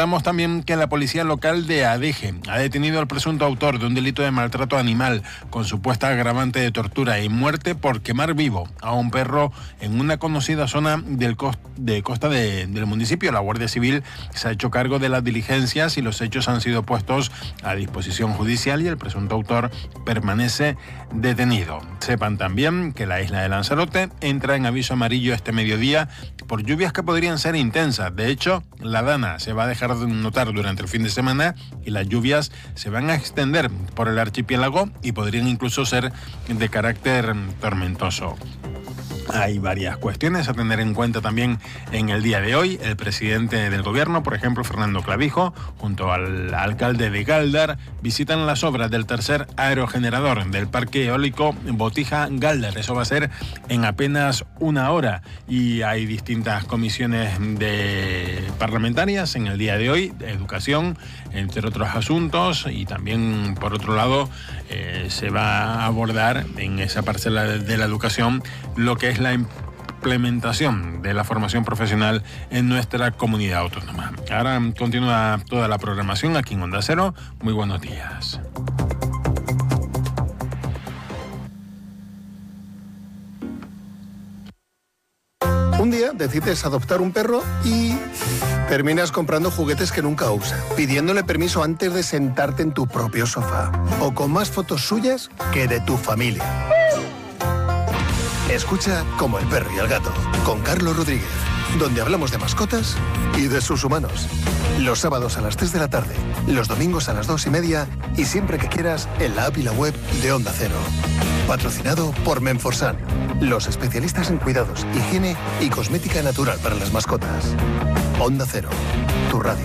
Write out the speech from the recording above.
contamos también que la policía local de Adeje ha detenido al presunto autor de un delito de maltrato animal con supuesta agravante de tortura y muerte por quemar vivo a un perro en una conocida zona de costa del municipio. La Guardia Civil se ha hecho cargo de las diligencias y los hechos han sido puestos a disposición judicial y el presunto autor permanece detenido. Sepan también que la isla de Lanzarote entra en aviso amarillo este mediodía por lluvias que podrían ser intensas. De hecho, la dana se va a dejar de notar durante el fin de semana y las lluvias se van a extender por el archipiélago y podrían incluso ser de carácter tormentoso. Hay varias cuestiones a tener en cuenta también en el día de hoy. El presidente del gobierno, por ejemplo, Fernando Clavijo, junto al alcalde de Gáldar, visitan las obras del tercer aerogenerador del parque eólico Botija-Gáldar. Eso va a ser en apenas una hora. Y hay distintas comisiones parlamentarias en el día de hoy, de educación, entre otros asuntos, y también, por otro lado, se va a abordar en esa parcela de la educación lo que es la implementación de la formación profesional en nuestra comunidad autónoma. Ahora continúa toda la programación aquí en Onda Cero. Muy buenos días. Un día decides adoptar un perro y terminas comprando juguetes que nunca usa, pidiéndole permiso antes de sentarte en tu propio sofá, o con más fotos suyas que de tu familia. Escucha Como el perro y el gato, con Carlos Rodríguez, donde hablamos de mascotas y de sus humanos. Los sábados a las 3 de la tarde, los domingos a las 2:30 y siempre que quieras en la app y la web de Onda Cero. Patrocinado por Menforsan, los especialistas en cuidados, higiene y cosmética natural para las mascotas. Onda Cero, tu radio.